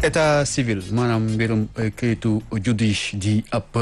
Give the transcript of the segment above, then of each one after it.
état civil maanaam mbirum kayitu juddu di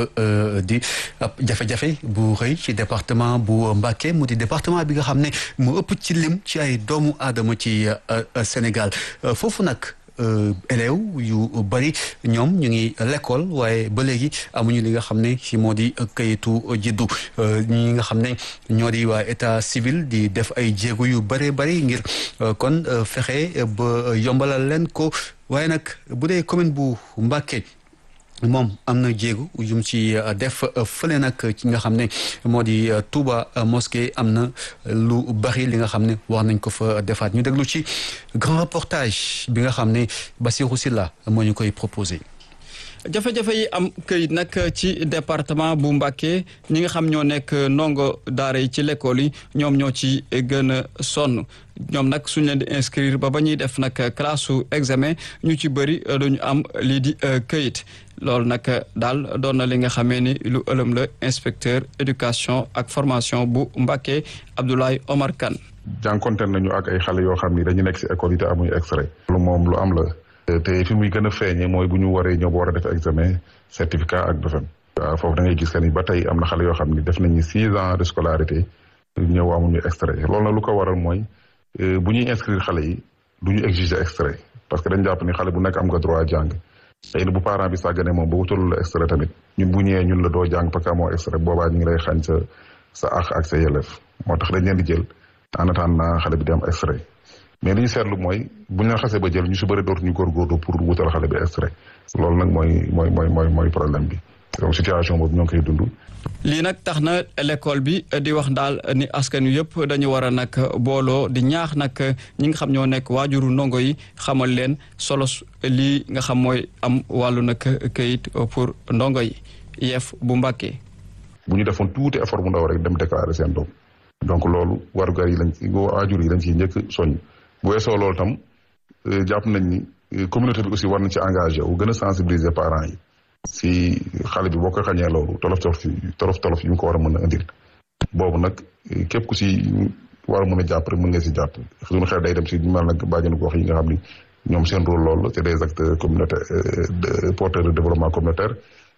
ab jafe-jafe bu rëy ci département bu Mbacké mu di département bi nga xam ne mu ëpp ci lim ci ay doomu aadama ci Sénégal foofu nag élèves yu bari ñoom ñu ngi l'école waaye ba léegi amuñu li nga xam ne ci moo di kayitu juddu ñi nga xam ne ñoo di waa état civil di def ay jéego yu bëree bëri ngir kon fexe ba yombalal leen ko waaye nag bu dee commune bu Mbacké moom am na jéego yum ci def fële nag ci nga xam ne moo di Touba mosquée am na lu bari li nga xam ne war nañ ko fa defaat ñu déglu ci grand reportage bi nga xam ne Bassirou Sylla moo ñu koy proposé. jafe-jafe yi am këyit nag ci département bu Mbacké ñi nga xam ñoo nekk ndongo daara yi ci l'école yi ñoom ñoo ci gën a sonn ñoom nag suñ leen di inscrire ba ñuy def nag classe su examen ñu ci bëri duñu am lii di këyit loolu nag daal doon na li nga xamee ni lu ëlëm la inspecteur éducation ak formation bu Mbacké Abdoulaye Omar Kane. jànkonteel nañu ak ay xale yoo xam ni dañu nekk ci école yi te amuñu extrait. loolu moom lu am la. te fi muy gën a feeñee mooy bu ñu waree ñëw ba war a def examen certificat ak BFEM. waaw foofu da ngay gis que ni ba tey am na xale yoo xam ni def nañu 6 ans de scolarité ñëw amuñu extrait loolu nag lu ko waral mooy bu ñuy inscrire xale yi du ñu exiger extrait parce que dañ jàpp ni xale bu nekk am nga droit jàng tey bu parent bi sàgganee moom ba wutalul la extrait tamit ñun bu ñëwee ñun la doo jàng parce que amoo extrait boobaa ñu ngi lay xañ sa ak sa yelleef moo tax dañ leen di jël en attendant xale bi di am extrait. mais li ñu seetlu mooy bu ñu la xasee ba jël ñu si bëri dootuñu góorgóorlu pour wutal xale bi extrait loolu nag mooy problème bi donc situation boobu ñoo ngi koy dund. lii nag tax na l'école bi di wax daal ni askan wi yëpp dañu war a nag booloo di ñaax nag ñi nga xam ñoo nekk waajuru ndongo yi xamal leen solo lii nga xam mooy am wàllu nag këyit pour ndongo yi IEF bu Mbacké. bu ñu defoon tuuti effort bu ndaw rek dem déclarer seen doom donc loolu warugar yi waajur yi lañ ciy njëkk soññ. bu weesoo loolu tam jàpp nañ ni communauté bi aussi war nañ ci engagé wu gën a sensibiliser parents yi si xale bi boo ko xañee loolu tolof yi ñu ko war a mën a indil boobu nag képp ku si war a mën a jàpp rek mën nga si jàpp suñu xel day dem si mel nag bàjjenu gox yi nga xam ni ñoom seen rôle loolu c'est des acteurs communautaires porteurs de développement communautaire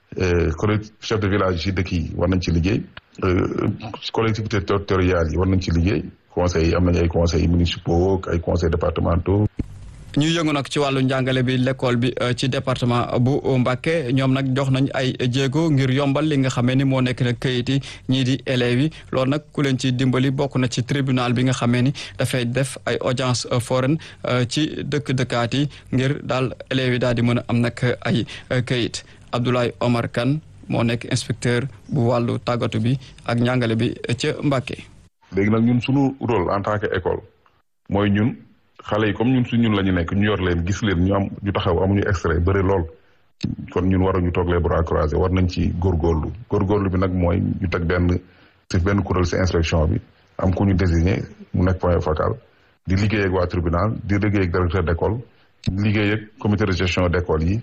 chef de village yi si dëkk yi war nañ ci liggéey collectivités territoriales yi war nañ ci liggéey conseils yi am nañu ay conseils municipaux ay conseils départementaux. ñu yëngu nag ci wàllu njàngale bi l'école bi ci département bu Mbacké ñoom nag jox nañ ay jéego ngir yombal li nga xamee ni moo nekk nag këyit yi ñii di élèves yi loolu nag ku leen ci dimbali bokk na ci tribunal bi nga xamee ni dafay def ay audience foraine ci dëkkaat yi ngir daal élèves yi daal di mën a am nag ay këyit Abdoulaye Omar Kane moo nekk inspecteur bu wàllu tàggatu bi ak njàngale bi ca Mbacké. léegi nag ñun suñu rôle en tant que école mooy ñun xale yi comme ñun la ñu nekk ñu yor leen gis leen ñu taxaw amuñu extrait bëri lool kon ñun waruñu toog les bras croisés war nañ ci góorgóorlu bi nag mooy ñu teg benn kuréel si inspection bi am ku ñu désigné mu nekk point focal di liggéey ak waa tribunal di liggéey ak directeur d'école di liggéey ak comité de gestion d'école yi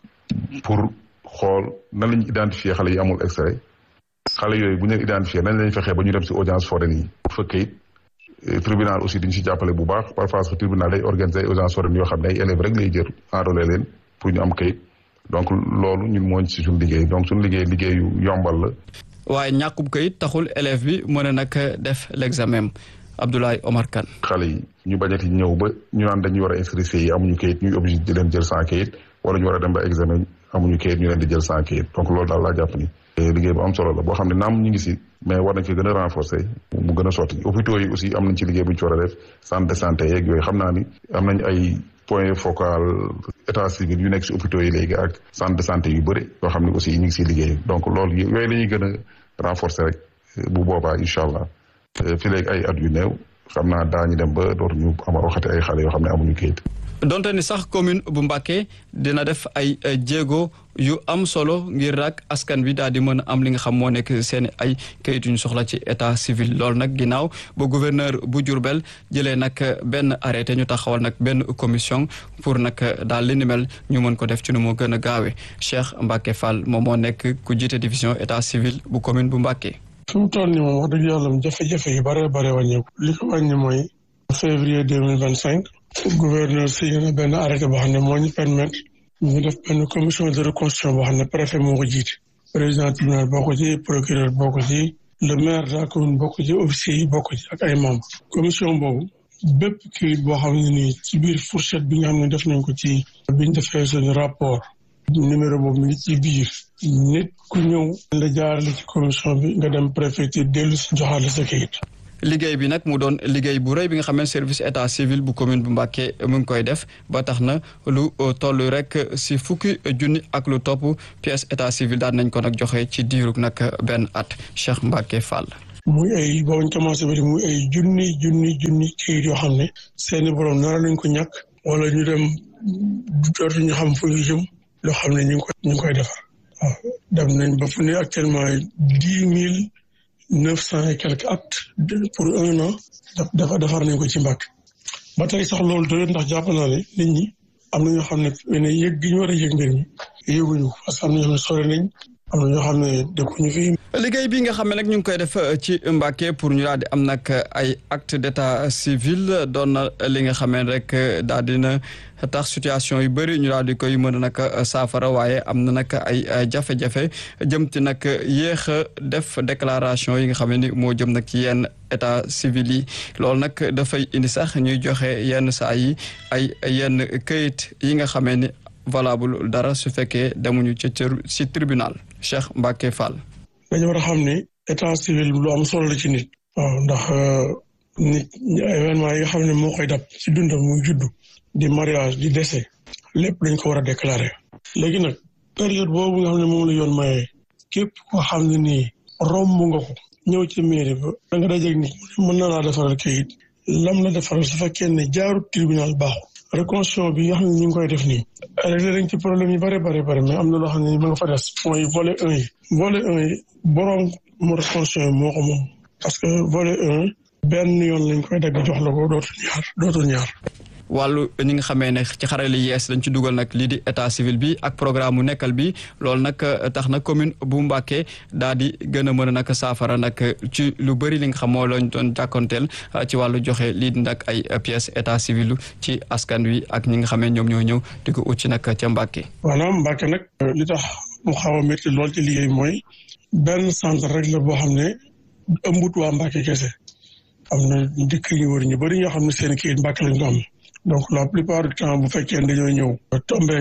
pour xool nan lañu identifier xale yi amul extrait xale yooyu bu ñu leen identifié nañ lañ fexee ba ñu dem si audience foraine yi fa kayit tribunal aussi diñu si jàppale bu baax parfois que tribunal day organiser audience foraine yoo xam ne ay élèves rek lay jël enrôler leen pour ñu am kayit donc loolu ñun mooñ si suñu liggéey donc suñu liggéeyu yombal la. waaye ñàkkub kayit taxul élève bi mën a nag def l'examen Abdoulaye Omar Kane. xale yi ñu bañati ñëw ba ñu naan dañuy war a inscrire yi amuñu kayit ñuy obligé di leen jël sans kayit wala ñu war a dem ba examen amuñu kayit ñu leen di jël sans kayit donc loolu daal laa jàpp ni. liggéey bu am solo la boo xam ne naam ñu ngi si mais war nañ ko gën a renforcer mu gën a sotti hôpitaux yi aussi am nañ ci liggéey bu ñu ci war a def centre de santé yeeg yooyu xam naa ni am nañ ay point focal état civil yu nekk si hôpitaux yi léegi ak centre de santé yu bëri yoo xam ne aussi ñu ngi siy liggéey donc loolu yooyu la ñuy gën a renforcer rek bu boobaa incha allah fi léegi ay at yu néew xam naa daañu dem ba dootuñu ama waxati ay xale yoo xam ne amuñu kayit. donte ni sax commune bu Mbacké dina def ay jéego yu am solo ngir rak askan bi daal di mën a am li nga xam moo nekk seen ay kayit yu ñu soxla ci état civil loolu nag ginnaaw ba gouverneur bu Diourbel jëlee nag benn arrêté ñu taxawal nag benn commission pour nag daal li ni mel ñu mën ko def ci nu moo gën a gaawee Cheikh Mbacké Fall moom moo nekk ku jiite division état civil bu commune bu Mbacké. fi mu toll nii moom wax dëgg yàlla jafe-jafe yu bare wàññeeku li ko wàññi mooy février 2025 gouverneur signé na benn arrêté boo xam ne moo ñu permettre ñu def benn commission de reconstruction boo xam ne préfet moo ko jiite président tribunal bokk ci procureur bokk ci le maire de la commune bokk ci officier yi bokk ci ak ay membres commission boobu bépp kayit boo xam ne nii ci biir fourchette bi nga xam ne def nañ ko ci biñ defee suñu rapport numéro boobu mi ngi ci biir nit ku ñëw la jaarale ci commission bi nga dem préfecture dellu si joxaat la sa kayit. liggéey bi nag mu doon liggéey bu rëy bi nga xam ne service état civil bu commune bu Mbacké mu ngi koy def ba tax na lu toll rek si fukki junni ak lu topp pièce état civil daan nañ ko nag joxe ci diirug nag benn at Cheikh Mbacké Fall. muy ay boo ñu commencé ba muy ay junni kayit yoo xam ne seeni borom nara lañ ko ñàkk wala ñu dem dootuñu xam fu ñu jëm loo xam ne ñu ngi koy defar waaw dem nañ ba fu ne actuellement 10,900 et quelques actes pour 1 an defar nañ ko ci Mbacké ba tey sax loolu doyul ndax jàpp naa ne nit ñi am na ñoo xam ne yëg gi ñu war a yëg mbir mi yëguñu parce que am na ñoo xam ne sore nañ am na ñoo xam ne dëkkuñu fi. liggéey bi nga xam ne nag ñu ngi koy def ci Mbacké pour ñu daal di am nag ay acte d'état civil doon na li nga xam ne rek daal dina tax situation yu bëri ñu daal di koy mën a nag saafara waaye am na nag ay jafe-jafe jëm ci nag yéex a def déclaration yi nga xam ne ni moo jëm nag ci yenn état civil yi loolu nag dafay indi sax ñuy joxe yenn saa yi ay yenn këyit yi nga xamee ni valable dara su fekkee demuñu ci tribunal Cheikh Mbacké Fall. dañu war a xam ne état civil lu am solo la ci nit. waaw ndax nit événement yi nga xam ne moo koy dab ci dundam muy juddu di mariage di décès lépp dañ ko war a déclarer. léegi nag période boobu nga xam ne moom la yoon mayee képp koo xam ne nii romb nga ko ñëw ci mairie ba da nga dajeeg nit mën na laa defaral kayit lam la defaral su fekkee ne jaarut tribunal baaxul. reconstruction bi nga xam ne ñu ngi koy def nii réglé nañ ci problème yi bëri mais am na loo xam ne ma nga fa des mooy volet 1 yi volet 1 yi boroom mu reconstruction yi moo ko moom parce que volet 1 benn yoon lañ koy dagg jox la ko dootul ñaar wàllu ñi nga xamee ne ci xarale yees dañ ci dugal nag lii di état civil bi ak programme mu nekkal bi loolu nag tax na commune bu Mbacké daal di gën a mën a nag saafara nag ci lu bëri li nga xam moo lañ doon jàkkonteel ci wàllu joxe lii di nag ay pièces état civil ci askan wi ak ñi nga xamee ñoom ñoo ñëw di ko ut ci nag ca Mbacké. maanaam Mbacké nag li tax mu xaw a métti lool ci liggéey mooy benn centre rek la boo xam ne ëmbut waa Mbacké kese am na dëkk ñu wër ñu bëri ñoo xam ne seen kii Mbacké lañ ko am. donc la plupart du temps bu fekkee dañoo ñëw tombeek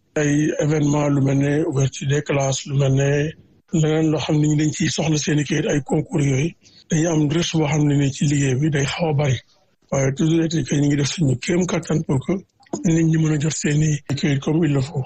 ay événement lu mel ne ouverture des classes lu mel ne leneen loo xam ne ñu dañ ciy soxla seen i kayit ay concours yooyu dañuy am risque boo xam ne ni ci liggéey bi day xaw a bari waaye toujours est-il que ñu ngi def suñu kéem kattan pour que nit ñi mën a jot seen i kayit comme il le faut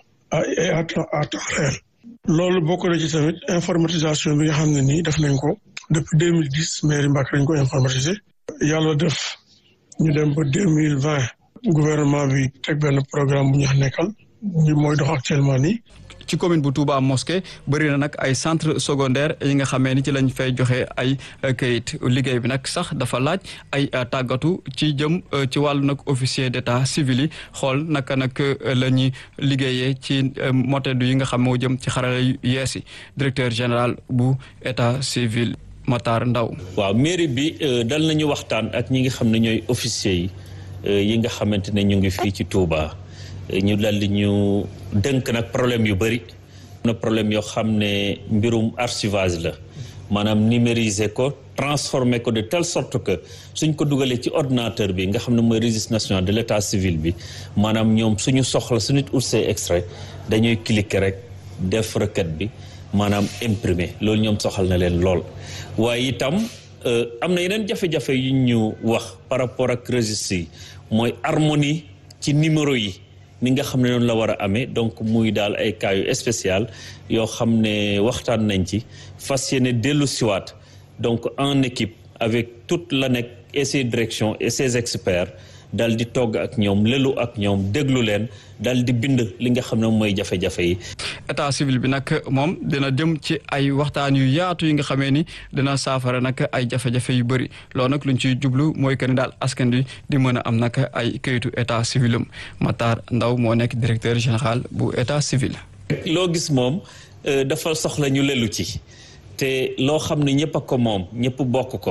à temps réel. loolu bokk na ci tamit informatisation bi nga xam ne nii def nañ ko depuis 2010 mairie Mbacké dañ ko informatiser yàlla def ñu dem ba 2020. gouvernement bi teg benn programme bu ñu nekkal ñu mooy dox actuellement nii. ci commune bu Touba Mosquée bëri na nag ay centre secondaire yi nga xamee ni ci lañ fay joxe ay kayit liggéey bi nag sax dafa laaj ay tàggatu ci jëm ci wàllu nag officier d'état civil yi xool naka nag la ñuy liggéeyee ci motedu yi nga xam moo jëm ci xarala yu yees yi directeur général bu état civil Matar Ndaw waaw mairie bi dal nañu waxtaan ak ñi nga xam ne ñooy officier yi nga xamante ne ñu ngi fii ci Touba ñu dal di ñu dënk nag problème yu bëri na problème yoo xam ne mbirum archivage la maanaam numériser ko transformer ko de telle sorte que suñ ko dugalee ci ordinateur bi nga xam ne mooy registre national de l'état civil bi maanaam ñoom suñu soxla suñu ut see extrait dañuy cliquer rek def requête bi maanaam imprimer loolu ñoom soxal na leen lool waaye itam am na yeneen jafe-jafe yu ñu wax par rapport ak registre yi mooy harmonie ci numéro yi ni nga xam ne noonu la war a amee donc muy daal ay cas yu spécial yoo xam ne waxtaan nañ ci fas yéene dellu siwaat donc en équipe avec toute l'ANEC et ses directions et ses experts dal di togg ak ñoom lelu ak ñoom déglu leen dal di bind li nga xam ne mooy jafe-jafe yi. état civil bi nag moom dina jëm ci ay waxtaan yu yaatu yi nga xamee ni dina saafara nag ay jafe-jafe yu bëri loolu nag luñ ciy jublu mooy que ni daal askan wi di mën a am nag ay kayitu état civil am Matar Ndaw moo nekk directeur général bu état civil. loo gis moom dafa soxla ñu lelu ci te loo xam ne ñëpp a ko moom ñëpp bokk ko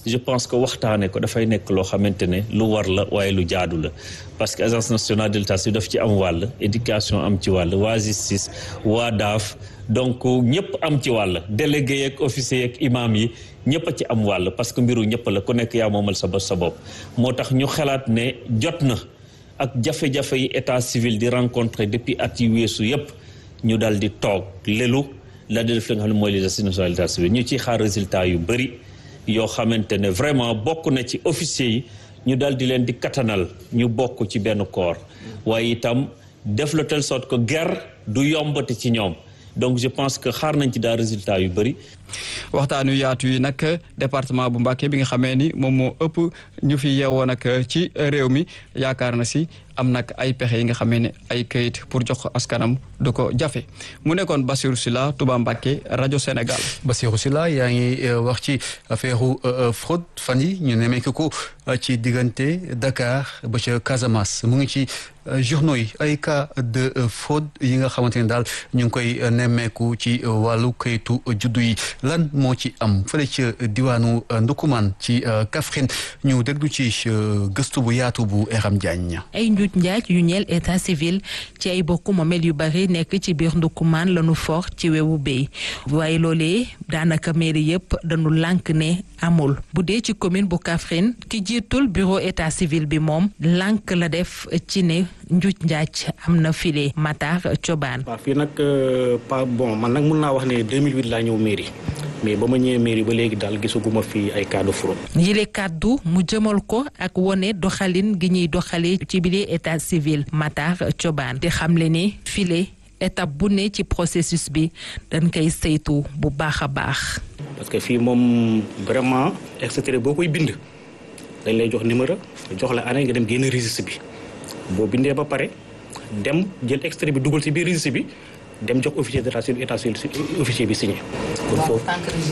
je pense que waxtaane ko dafay nekk loo xamante ne lu war la waaye lu jaadu la parce que agence nationale de l'état civil daf ci am wàll éducation am ci wàll waa justice waa daaf donc ñëpp am ci wàll délégué yeeg officier yeeg imam yi ñëpp a ci am wàll parce que mbiru ñëpp la ku nekk yaa moomal sa bopp moo tax ñu xalaat ne jot na ak jafe-jafe yi état civil di rencontrer depuis at yi weesu yëpp ñu dal di toog lelu la di def li nga xam ne mooy l'agence nationale de l'état civil ñu ciy xaar résultat yu bëri yoo xamante ne vraiment bokk na ci officier yi ñu dal di leen di katanal ñu bokk ci benn corps waaye itam def la telle sorte que guerre du yombati ci ñoom donc je pense que xaar nañ ci daal résultat yu bëri. waxtaan yu yaatu yi nag département bu Mbacké bi nga xamee ni moom moo ëpp ñu fi yeewoo nag ci réew mi yaakaar na si am nag ay pexe yi nga xamee ne ay kayit pour jox ko askanam du ko jafe mu nekkoon Bassirou Sylla Touba Mbacké rajo Sénégal. Bassirou Sylla yaa ngi wax ci affaire fraude fan yi ñu nemmeeku ko ci diggante Dakar ba ca Casamance mu ngi ci journaux yi ay cas de fraude yi nga xamante ne daal ñu ngi koy nemmeeku ci wàllu kayitu juddu yi lan moo ci am fële ca diwaanu Ndukumaan ci Kaffrine ñu déglu ci gëstu bu yaatu bu Eram Diagne. ay njuuj njaaj yu ñeel état civil ci ay bokku moomeel yu bari nekk ci biir Ndukumaan lañu for ci wewu béy waaye loolee daanaka mairie yëpp dañu lànk ne amul bu dee ci commune bu Kaffrine ki jiitul bureau état civil bi moom lànk la def ci ne njuuj njaaj am na file Matar Cobaan. waaw fii nag pas bon man nag mun naa wax ne 2008 laa ñëw mairie mais ba ma ñëwee mairie ba léegi daal gisaguma fi ay cas de fraude. yile kàddu mu jëmal ko ak wone doxalin gi ñuy doxalee ci biir état civil Matar Cobaan di xamle ne file étape bu ne ci processus bi dañ koy saytu bu baax a baax. parce que fii moom vraiment extrait boo koy bind dañ lay jox numéro jox la année nga dem génn registre bi boo bindee ba pare dem jël extrait bi dugal ci biir registre bi dem jox officier d'état civil officier bi signé. kon foofu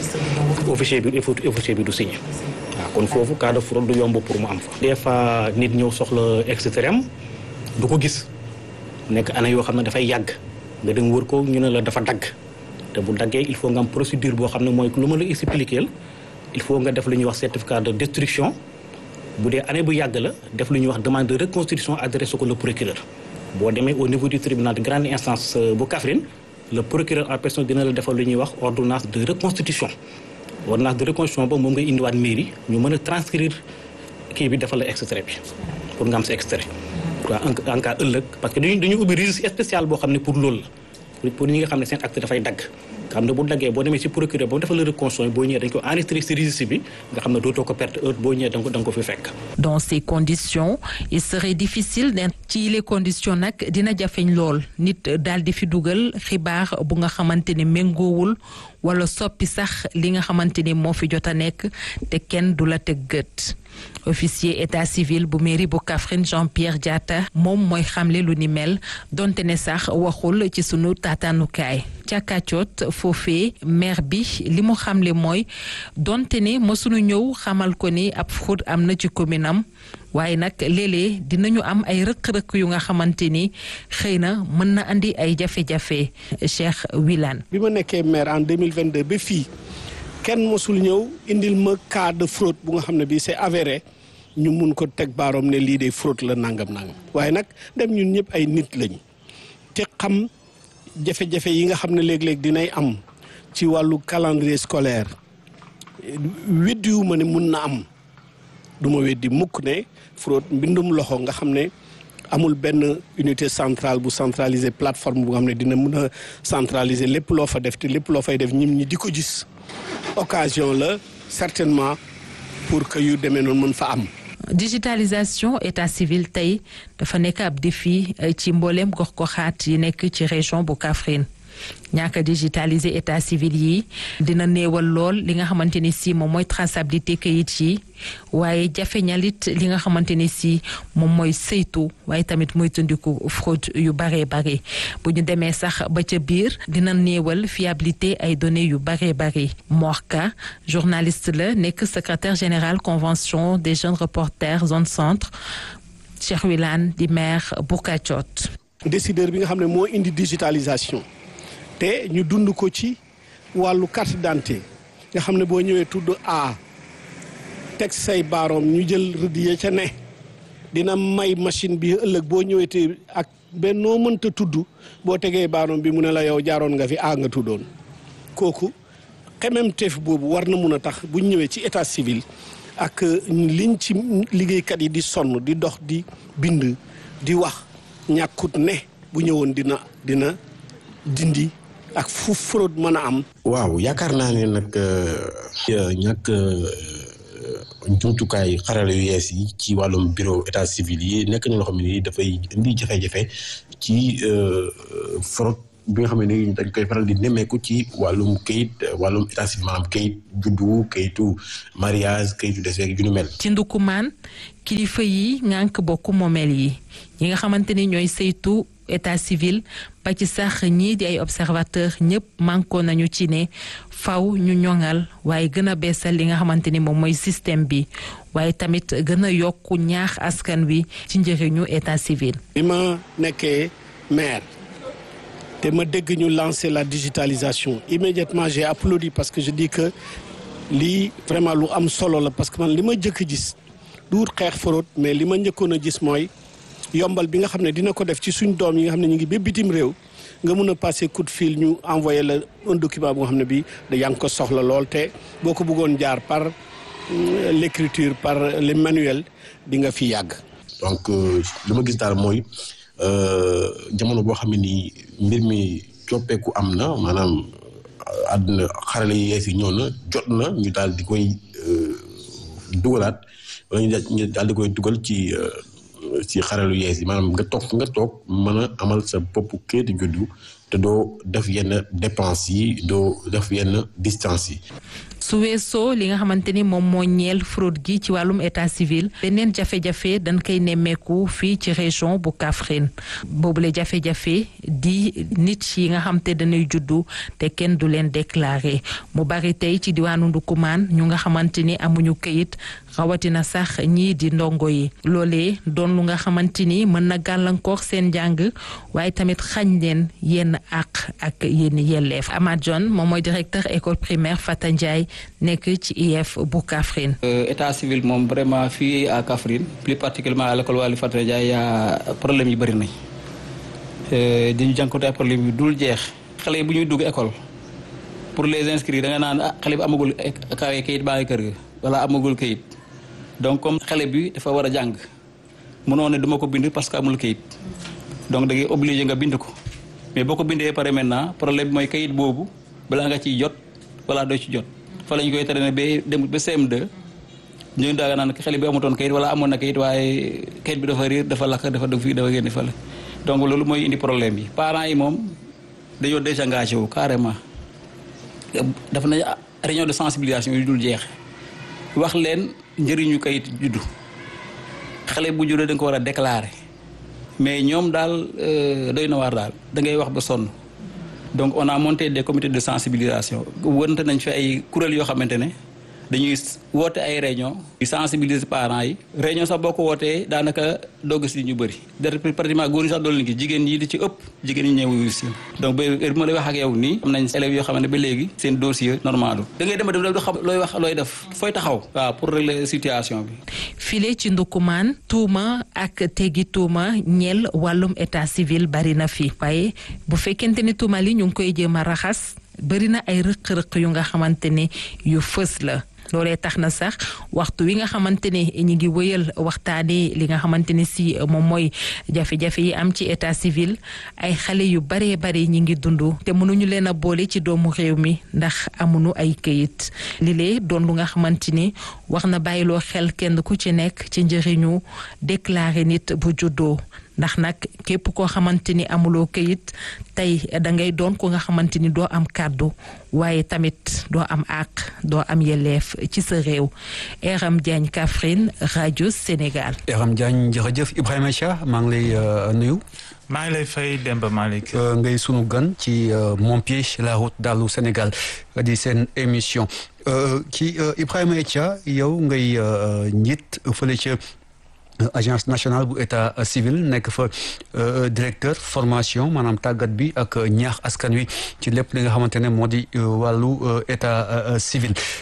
officier bi du signé. waaw kon foofu cas de fraude du yomb pour mu am fa. des fois nit ñëw soxla extrait am du ko gis nekk année yoo xam ne dafay yàgg nga dem wër ko ñu ne la dafa dagg te bu daggee il faut nga am procédure boo xam ne mooy lu ma la expliquer il faut nga def lu ñuy wax certificat de destruction bu dee année bu yàgg la def lu ñuy wax demande de reconstitution adressé ko le procureur. boo demee au niveau du tribunal de grande instance bu Kaffrine le procureur en personne dina la defal lu ñuy wax ordonnance de reconstitution ordonnance de reconstitution ba moom ngay indiwaat mairie ñu mën a transcrire kii bi defal la extrait bi pour nga am sa extrait. en cas ëllëg parce que dañuy ubbi registre spécial boo xam ne pour loolu la pour ñi nga xam ne seen acte dafay dagg. xam ne bu daggee boo demee ci procureur ba mu defal la reconstitution boo ñëwee dañ ko enregistré ci registre bi nga xam ne dootoo ko perte heure boo ñëwee da nga ko fi fekk. dans ces conditions il serait difficile ci les conditions nag dina jafeñ lool nit daal di fi dugal xibaar bu nga xamante ne méngoowul wala soppi sax li nga xamante ni moo fi jot a nekk te kenn du la teg gët. officier état civil bu mairie bu Kaffrine Jean-Pierre Diatta moom mooy xamle lu ni mel donte ne sax waxul ci sunu taataanukaay ca Kacot foofee maire bi li mu xamle mooy donte ne mësunu ñëw xamal ko ni ab fraude am na ci commune am waaye nag léeg-léeg dinañu am ay rëq-rëq yu nga xamante ni xëy na mën na andi ay jafe-jafe. Cheikh Wilane. bi ma nekkee maire en 2022 ba fii kenn mosul ñëw indil ma cas de fraude bu nga xam ne bii c'est avéré ñu mun ko teg baaroom ne lii de fraude la nangam waaye nag dem ñun ñëpp ay nit lañu te xam jafe-jafe yi nga xam ne léeg-léeg dinay am ci wàllu calendrier scolaire weddiwu ma ne mun na am du ma weddi mukk ne fraude mbindum loxo nga xam ne amul benn unité centrale bu centraliser plateforme bu nga xam ne dina mun a centraliser lépp loo fa def te lépp loo fay def ñi di ko gis occasion la certainement pour que yu demee noonu mën fa am. digitalisation état civil tey dafa nekk ab défi ci mbooleem gox-goxaat yi nekk ci région bu Kaffrine ñaaka digitaliser état civil yi dina néewal lool li nga xamante ni si moom mooy traçabilité kayit yi waaye jafeñalit li nga xamante ni si moom mooy saytu waaye tamit muy tundiku fraude yu bare bare bu ñu demee sax ba ca biir dina néewal fiabilité ay données yu bare bare Morka journaliste la nekk secrétaire général convention des jeunes reporters zone centre Cheikh Wilane di maire bu Kacot. décideur bi nga xam ne moo indi digitalisation te ñu dund ko ci wàllu carte d'identité nga xam ne boo ñëwee tudd A teg say baaroom ñu jël rëdd ya ca ne dina may machine bi ëllëg boo ñëwetee ak benn noo mënta tudd boo tegee baaroom bi mu ne la yow jaaroon nga fi nga tuddoon kooku xememteef boobu war na mun a tax bu ñëwee ci état civil ak liñ ci liggéeykat yi di sonn di dox di bind di wax ñàkkut ne bu ñëwoon dina dindi ak fu fraude mën a am. waaw yaakaar naa ne nag ñàkk jumtukaay xarala yu yees yi ci wàllum bureau état civil yi nekk na loo xam ne dafay indi jafe-jafe ci fraude bi nga xam ne dañ koy faral di nemmeeku ci wàllum kayit wàllum état civil maanaam kayit juddu kayitu mariage kayitu décès yu ñu mel. ci Ndoukoumane kilifa yi ngànk bokk moomeel yi nga xamante ni ñooy saytu état civil ba ci sax ñii di ay observateur ñëpp mànkoo nañu ci ne faw ñu ñoŋal waaye gën a beesal li nga xamante ni moom mooy système bi waaye tamit gën a yokku ñaax askan wi ci njëriñu état civil. bi ma nekkee maire te ma dégg ñu lancer la digitalisation immédiatement j'ai applaudi parce que je dis que lii vraiment lu am solo la parce que man li ma njëkk a gis du wut xeex fraude mais li ma njëkkoon a gis mooy yombal bi nga xam ne dina ko def ci suñ doom yi nga xam ne ñu ngi ba bitim réew nga mun a passer coup de fil ñu envoyé la un document bu nga xam ne bii da yaa ngi ko soxla lool te boo ko bëggoon jaar par l'écriture par les manuels di nga fi yàgg. donc li ma gis daal mooy jamono boo xam ne nii mbir mi coppeeku am na maanaam àdduna xarale yi yees yi ñëw na jot na ñu daal di koy dugalaat wala ñu daal di koy dugal ci xaralu yees yi maanaam nga toog mën a amal sa bopp kayitu juddu te doo def yenn dépenses yi doo def yenn distance yi. su weesoo li nga xamante ni moom moo ñeel fraude gi ci wàllum état civil beneen jafe-jafe dañ koy nemmeeku fii ci région bu Kaffrine boobule jafe-jafe di nit yi nga xam te dañuy juddu te kenn du leen déclaré mu bari tey ci diwaanu Ndoukoumane ñu nga xamante ni amuñu këyit rawatina sax ñii di ndongo yi loolee doon lu nga xamante ni mën na gàllankoor seen njàng waaye tamit xañ leen yenn àq ak yenn yelleef. Amath John moom mooy directeur école primaire Fata Ndiaye nekk ci IEF bu Kaffrine. état civil moom vraiment fii à Kaffrine plus particulièrement à l'école Waly Fata Ndiaye yaa problème yi bëri nañ dañu jànkuwante ay problème yu dul jeex. xale yi bu ñuy dugg école pour les inscrire da nga naan xale bi amagul kawe kayit baa ngi kër ga wala amagul kayit donc comme xale bi dafa war a jàng mënoo ne duma ko bind parce que amul kayit donc da ngay obligé nga bind ko mais boo ko bindee pare maintenant problème bi mooy kayit boobu balaa nga ciy jot wala doo ci jot. fa lañ koy tere ne ba dem ba CM2 ñu daaga naan xale bi amutoon kayit wala amoon na kayit waaye kayit bi dafa réer dafa lakk dafa dëgg fii dafa génn fële donc loolu mooy indi problème yi parents yi moom dañoo désengagé wu carrément dafa nañ réunion de sensibilisation yu dul jeex wax leen njëriñu kayit juddu xale bu juddoo da nga ko war a déclarer mais ñoom daal doy na waar daal da ngay wax ba sonn donc on a monté des comités de sensibilisation wante nañ fi ay kuréel yoo xamante ne dañuy woote ay réunion di sensibiliser parents yi réunion sax boo ko wootee daanaka dogg si ñu bëri pratiquement góor ñi sax doolu ki jigéen ñi di ci ëpp jigéen ñi ñëw si donc ba ma lay wax ak yow nii am nañ élèves yoo xamante ne ba léegi seen dossier normal da ngay dem du xam looy wax looy def fooy taxaw waaw pour régler situation bi. file ci Ndoukoumane tuuma ak teggi tuuma ñeel wàllum état civil bari na fi waaye bu fekkente ni tuuma li ñu ngi koy jéem a raxas bari na ay rëq-rëq yu nga xamante ne yu fës la. loolee tax na sax waxtu wi nga xamante ne ñi ngi wëyal waxtaanee li nga xamante ne si moom mooy jafe-jafe yi am ci état civil ay xale yu baree bari ñi ngi dund te mënuñu leen a boole ci doomu réew mi ndax amuñu ay këyit li lee doon lu nga xamante ni wax na bàyyiloo xel kenn ku ci nekk ci njëriñu déclarer nit bu juddoo ndax nag képp koo xamante ni amuloo këyit tey da ngay doon ko nga xamante ni doo am kàddu waaye tamit doo am àq doo am yelleef ci sa réew. Eram Diagne Kaffrine rajo Sénégal. Eram Diagne jërëjëf Ibrahima Chia maa ngi lay nuyu. maa ngi lay fay Demba Malick. ngay sunu gan ci Mon Pied la route dalu Sénégal di seen émission ci Ibrahima Chia yow ngay njiit fële ca agence nationale bu état civil nekk fa directeur formation maanaam tàggat bi ak ñaax askan wi ci lépp li nga xamante ne moo di wàllu état civil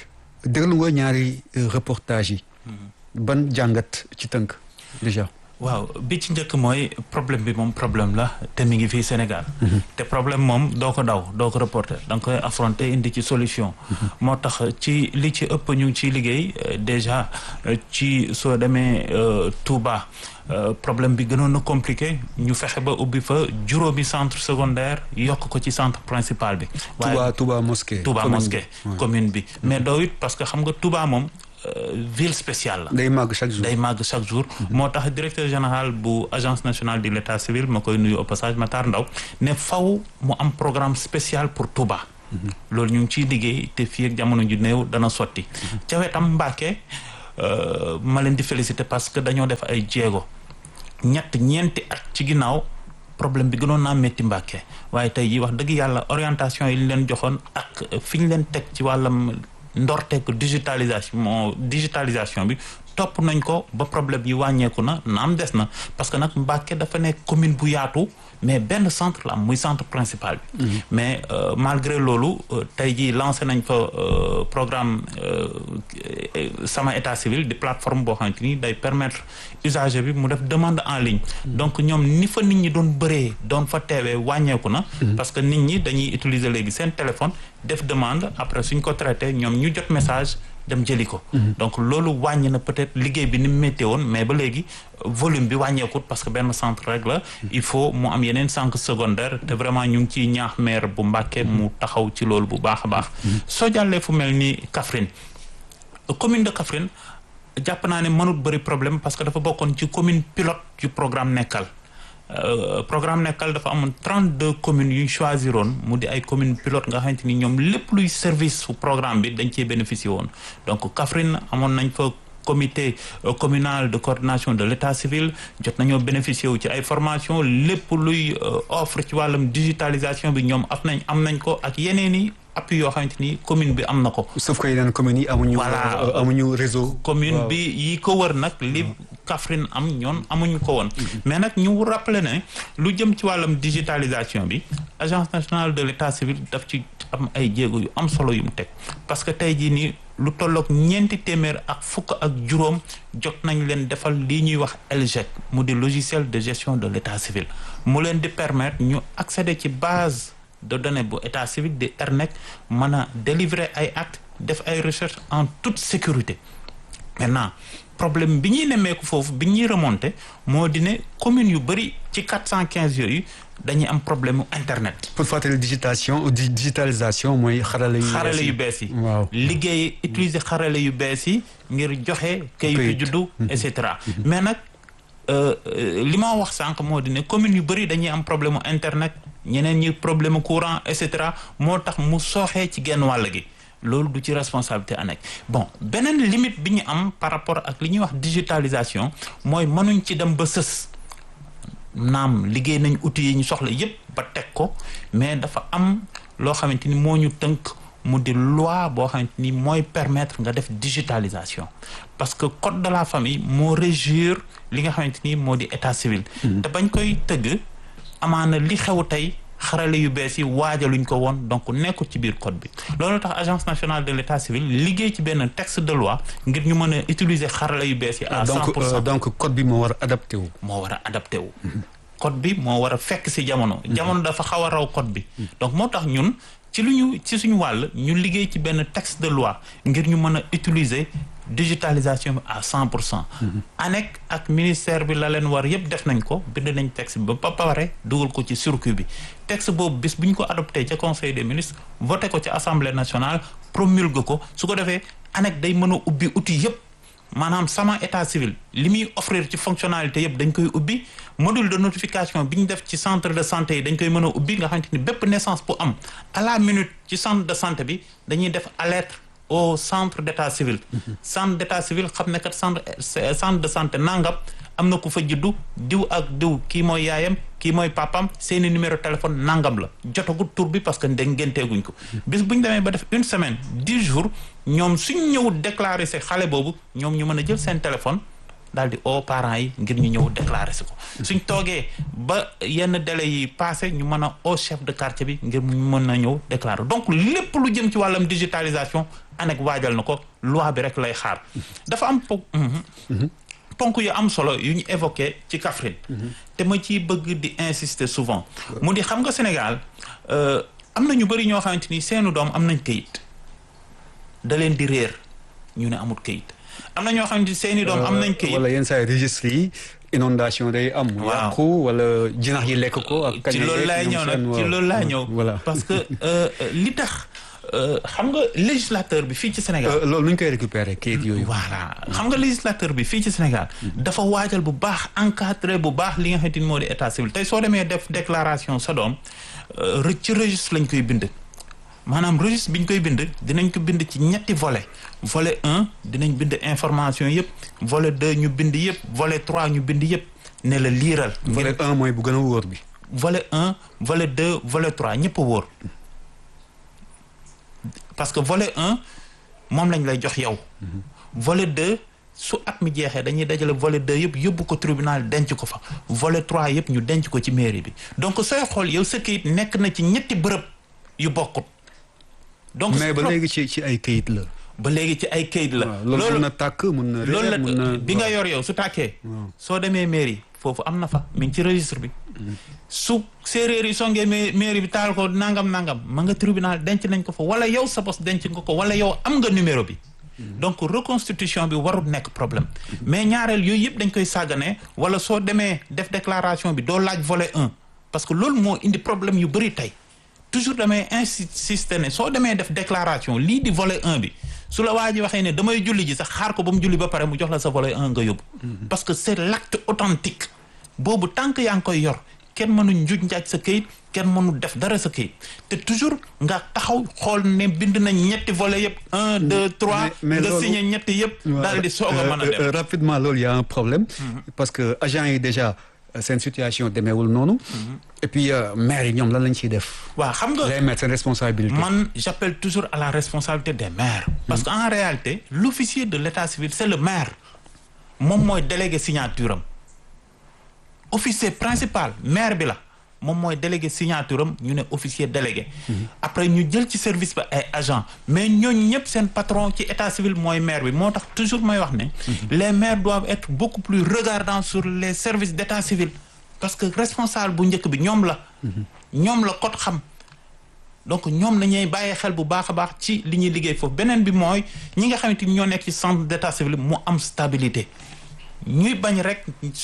déglu nga ñaari reportage yi. ban jàngat ci tënk déjà. waaw bi ci njëkk mooy problème bi moom problème la te mi ngi fii Sénégal. te problème moom doo ko daw doo ko reporter da nga koy affronter indi ci solution. moo tax ci li ci ëpp ñu ngi ciy liggéey déjà ci soo demee Touba problème bi gënoon na compliqué ñu fexe ba ubbi fa juróomi centre secondaire yokk ko ci centre principal bi. waaye Touba mosquée. Touba mosquée commune bi mais doo it parce que xam nga Touba moom. ville spéciale la. day màgg chaque jour day màgg chaque jour. moo tax directeur général bu agence nationale de l'état civil ma koy nuyu au passage Matar Ndaw ne faw mu am programme spécial pour Touba. loolu ñu ngi ciy liggéey te fii ak jamono ju néew dana sotti. ca wetam Mbàkke ma leen di féliciter parce que dañoo def ay jéego ñeenti at ci ginnaaw problème bi gënoon naa métti Mbàkke waaye tey jii wax dëgg yàlla orientation yi ñu leen joxoon ak fi ñu leen teg ci wàllam. ndorteeku digitalisation bi topp nañ ko ba problème yi wàññeeku na naam des na parce que nag Mbacké dafa nekk commune bu yaatu mais benn centre la am muy centre principal bi. mais malgré loolu tey jii lancé nañ fa programme sama état civil di plateforme boo xamante ni day permettre usager bi mu def demande en ligne. donc ñoom ni fa nit ñi doon bëree doon fa teewee wàññeeku na. parce que nit ñi dañuy utiliser léegi seen téléphone def demande après suñ ko traité ñoom ñu jot message. dem jëli ko. donc loolu wàññi na peut-être liggéey bi ni mu méttee woon mais ba léegi volume bi wàññeekut parce que benn centre rek la. il faut mu am yeneen centre secondaire te vraiment ñu ngi ciy ñaax maire bu Mbacké mu taxaw ci loolu bu baax a baax. soo jàllee fu mel ni Kaffrine commune de Kaffrine jàpp naa ne mënut bëri problème parce que dafa bokkoon ci commune pilote yu programme Nekkal. programme Nekkal dafa amoon 32 communes yu ñu choisiroon mu di ay communes pilote nga xamante ni ñoom lépp luy service su programme bi dañ cee bénéficier woon donc Kaffrine amoon nañ fa comité communal de coordination de l'état civil jot nañoo bénéficier wu ci ay formation lépp luy offre ci wàllum digitalisation bi ñoom am nañ ko ak yeneen i appui yoo xamante ni commune bi am na ko. sauf que yeneen communes yi amuñu. voilà amuñu réseau. commune bi yi ko wër nag li Kaffrine am ñoon amuñu ko woon. mais nag ñu rappeler ne lu jëm ci wàllum digitalisation bi agence nationale de l'état civil daf ci am ay jéego yu am solo yu mu teg parce que tey jii nii lu tolloog 400 ak fukk ak juróom jot nañ leen defal lii ñuy wax LGEC mu di logiciel de gestion de l'état civil mu leen di permettre ñu accéder ci base de données bu état civil di ERNEC mën a délivrer ay actes def ay recherches en toute sécurité maintenant problème bi ñuy nemmeeku foofu bi ñuy remonter moo di ne communes yu bëri ci 415 yooyu dañuy am problème internet. pour fàttali digitalisation mooy xarale yu bees yi. waaw liggéey utiliser xarale yu bees yi ngir joxe. kayitu juddu et cetera. mais nag li ma wax sànq moo di ne communes yu bëri dañuy am problème internet ñeneen ñi problème courant et cetera moo tax mu sooxee ci genn wàll gi. loolu du ci responsabilité ANEC bon beneen limite bi ñu am par rapport ak li ñuy wax digitalisation mooy mënuñ ci dem ba sës naam liggéey nañ outils yi ñu soxla yépp ba teg ko mais dafa am loo xamante ni moo ñu tënk mu di loi boo xamante ni mooy permettre nga def digitalisation parce que code de la famille moo régir li nga xamante ni moo di état civil te bañ koy tëgg amaana li xew tey xarale yu bees yi waajaluñ ko woon donc nekkul ci biir code bi loolu tax agence nationale de l'état civil liggéey ci benn texte de loi ngir ñu mën a utiliser xarale yu bees yi à 100%. donc code bi moo war a adapté wu. moo war a adapté wu. code bi moo war a fekk ci jamono. jamono dafa xaw a raw code bi. donc moo tax ñun ci suñu wàll ñu liggéey ci benn texte de loi ngir ñu mën a utiliser digitalisation bi à 100%. ANEC ak ministère bi la leen war yépp def nañ ko bind nañ texte bi ba pare dugal ko ci circuit bi texte boobu bis bu ñu ko adopté ca conseil des ministres voté ko ci assemblée nationale promulgué ko su ko defee ANEC day mën a ubbi outil yépp maanaam sama état civil li muy offrir ci fonctionnalité yépp dañ koy ubbi module de notification bi ñu def ci centre de santé yi dañ koy mën a ubbi nga xamante ni bépp naissance bu am à la minute ci centre de santé bi dañuy def alerte au centre d'état civil. centre d'état civil xam ne kat centre de santé nangam am na ku fa juddu diw ak diw kii mooy yaayam kii mooy papam seeni numéro téléphone nangam la jotagut tur bi parce que ngenteeguñ ko. bis bu ñu demee ba def une semaine 10 jours ñoom suñ ñëw déclarer si xale boobu ñoom ñu mën a jël seen téléphone daal di oo parents yi ngir ñu ñëw déclarer si ko. suñ toogee ba yenn délai yi passé ñu mën a oo chef de quartier bi ngir ñu mën a ñëw déclarer donc lépp lu jëm ci wàllam digitalisation ANEC waajal na ko loi bi rek lay xaar dafa am ponk yu am solo yu ñu évoqué ci Kaffrine te ma ciy bëgg di insister souvent mu di xam nga Sénégal am na ñu bëri ñoo xamante ni seenu doom am nañ këyit da leen di réer ñu ne amul këyit am na ñoo xamante ni seeni doom am nañ këyit wala yenn saa registre yi inondation day am yàqu wala jinax yi lekk ko ak ci loolu laay ñëw nag ci loolu laay ñëw parce que li tax xam nga législateur bi fii ci Sénégal loolu nu ñu koy récupérer kayit yooyu voilà xam nga législateur bi fii ci Sénégal dafa waajal bu baax encadré bu baax li nga xamante ni moo di état civil tey soo demee def déclaration sa doom ci registre lañ koy bind maanaam registre bi ñu koy bind dinañ ko bind ci ñetti volet volet 1 dinañ bind information yëpp volet 2 ñu bind yëpp volet 3 ñu bind yëpp ne la liiral volet 1 mooy bu gën a wóor bi volet 1 volet 2 volet 3 ñëpp a wóor parce que volet 1 moom lañ lay jox yow volet 2 su at mi jeexee dañuy dajale volet 2 yëpp yóbbu ko tribunal denc ko fa volet 3 yëpp ñu denc ko ci mairie bi donc sooy xool yow sa kayit nekk na ci ñetti bërëb yu bokkut donc mais ba léegi ci ay kayit la ba léegi ci ay kayit la loolu mën na tàkk mën na loolu la bi nga yor yow su tàkkee soo demee mairie foofu am na fa mi ngi ci registre bi su séeréer yi songee mairie bi taal ko nangam ma nga tribunal denc nañ ko fa wala yow sa bos denc nga ko wala yow am nga numéro bi donc reconstitution bi warul nekk problème mais ñaareel yooyu yëpp dañ koy sàggane wala soo demee def déclaration bi doo laaj volet 1 parce que loolu moo indi problème yu bëri tey toujours damay insister ne soo demee def déclaration lii di volet 1 bi su la waa ji waxee ne damay julli ji sax xaar ko ba mu julli ba pare mu jox la sa volet 1 nga yóbbu parce que c'est l'acte authentique boobu tant que yaa ngi koy yor kenn mënu njuj njaaj sa këyit kenn mënu def dara sa këyit te toujours nga taxaw xool ne bind nañ ñetti volet yëpp 1 2 3 nga signé ñetti yëpp daal di soog a mën a dem rapidement loolu y a un problème parce que agent yi déjà seen situation demeewul noonu et puis maire yi ñoom lan lañ ciy def waaw xam nga les maires seen responsabilité man j'appelle toujours à la responsabilité des maires parce que en réalité l'officier de l'état civil c'est le maire moom mooy délégué signature am officier principal maire bi la moom mooy délégué signature am ñu ne officier délégué après ñu jël ci service ba ay agent mais ñooñu ñëpp seen patron ci état civil mooy maire bi moo tax toujours may wax ne les maires doivent être beaucoup plus regardants sur les services d'état civil parce que responsable bu njëkk bi ñoom la code xam donc ñoom nañuy bàyyee xel bu baax a baax ci li ñuy liggéey foofu beneen bi mooy ñi nga xamante ni ñoo nekk ci centre d'état civil mu am stabilité ñuy bañ rek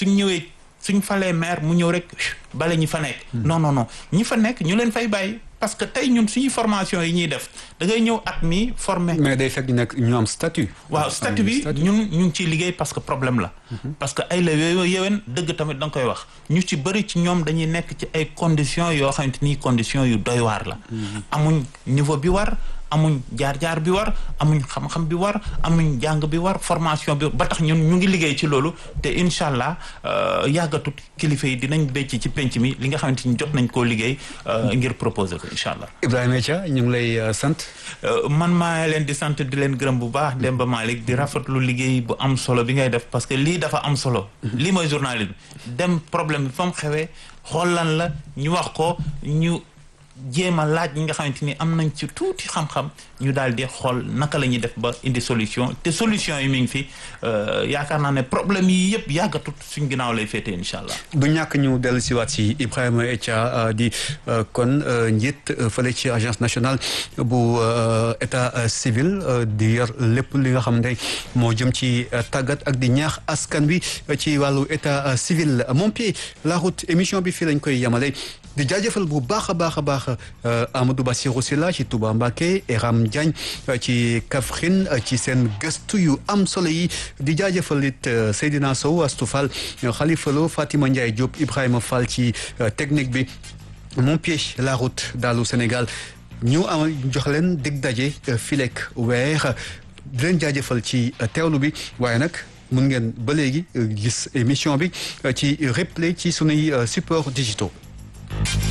suñ falee maire mu ñëw rek bale ñi fa nekk non ñi fa nekk ñu leen fay bàyyi parce que tey ñun suñuy formation yi ñuy def da ngay ñëw at mi formé mais day fekk ñu am statut waaw statut bi ñu ngi ciy liggéey parce que problème la parce que ay la yooyu yéwén dëgg tamit da nga koy wax ñu ci bëri ci ñoom dañuy nekk ci ay conditions yoo xamante ni conditions yu doy waar la amuñ niveau bi war amuñ jaar-jaar bi war amuñ xam-xam bi war amuñ jàng bi war formation bi ba tax ñun ñu ngi liggéey ci loolu te incha allah yàggatut kilifa yi dinañ bécc ci penc mi li nga xamante ni jot nañ koo liggéey ngir proposer ko incha allah. Ibrahima Dia ñu ngi lay sant. man maa leen di sant di leen gërëm bu baax Demba Malick di rafetlu liggéey bu am solo bi ngay def parce que lii dafa am solo. lii mooy journalisme dem problème bi fa mu xewee xool lan la ñu wax ko ñu. jéem a laaj ñi nga xamante ni am nañ ci tuuti xam-xam ñu daal di xool naka la ñuy def ba indi solution te solution yi mi ngi fi yaakaar naa ne problème yi yëpp yàggatut suñ ginnaaw lay féetee incha allah. du ñàkk ñu dellu si waat si Ibrahima Dia di kon njiit fële ci agence nationale bu état civil di yor lépp li nga xam ne moo jëm ci tàggat ak di ñaax askan wi ci wàllu état civil Mon Pied la route émission bi fii lañ koy yemale. di jaajëfal bu baax a baax Amadou Bassirou Sylla ci Touba Mbacké Eram Diagne ci Kaffrine ci seen gëstu yu am solo yi di jaajëfal it Seydina Sow Astou Fall Khalifa Lo Fatima Ndiaye Diop Ibrahima Fall ci technique bi Mon Pied la route dalu Sénégal ñu am jox leen dig daje filek weer di leen jaajëfal ci teewlu bi waaye nag mun ngeen ba léegi gis émission bi ci replay ci sunuy supports digitaux